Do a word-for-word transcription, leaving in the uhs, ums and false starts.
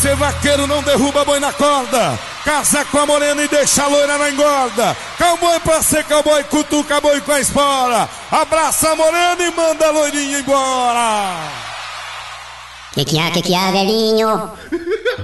Ser vaqueiro não derruba boi na corda. Casa com a morena e deixa a loira na engorda. Cowboy pra ser cowboy, cutuca boi com a espora. Abraça a morena e manda a loirinha embora. Que que há, que que há, velhinho?